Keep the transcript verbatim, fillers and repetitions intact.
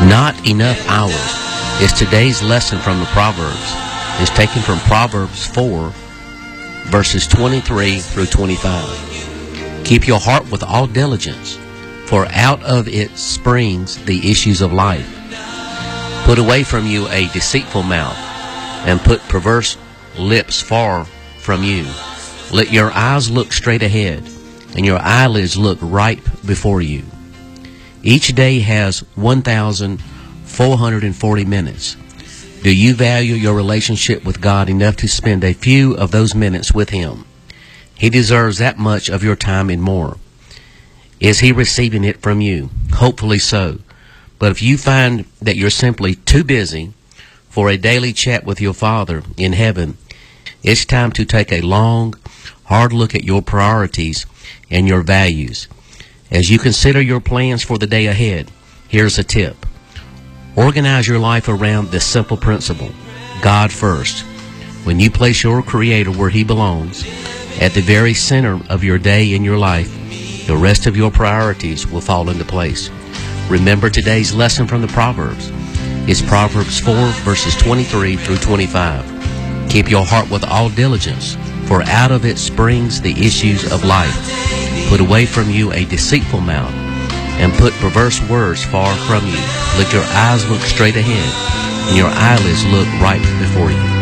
Not enough hours is today's lesson from the Proverbs. It's taken from Proverbs four, verses twenty-three through twenty-five. Keep your heart with all diligence, for out of it springs the issues of life. Put away from you a deceitful mouth, and put perverse lips far from you. Let your eyes look straight ahead, and your eyelids look right before you. Each day has one thousand four hundred forty minutes. Do you value your relationship with God enough to spend a few of those minutes with Him? He deserves that much of your time and more. Is He receiving it from you? Hopefully so. But if you find that you're simply too busy for a daily chat with your Father in heaven, it's time to take a long, hard look at your priorities and your values. As you consider your plans for the day ahead, here's a tip. Organize your life around this simple principle: God first. When you place your Creator where He belongs, at the very center of your day and your life, the rest of your priorities will fall into place. Remember today's lesson from the Proverbs. It's Proverbs four, verses twenty-three through twenty-five. Keep your heart with all diligence, for out of it springs the issues of life. Put away from you a deceitful mouth, and put perverse words far from you. Let your eyes look straight ahead, and your eyelids look right before you.